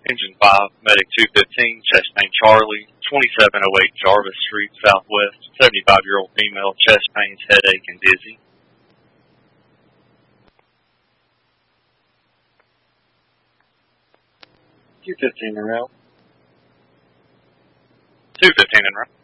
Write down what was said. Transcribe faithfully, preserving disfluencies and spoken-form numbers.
Engine five, Medic two fifteen, chest pain Charlie, twenty-seven oh eight Jarvis Street, Southwest, seventy-five-year-old female, chest pains, headache, and dizzy. two fifteen around. two fifteen en route.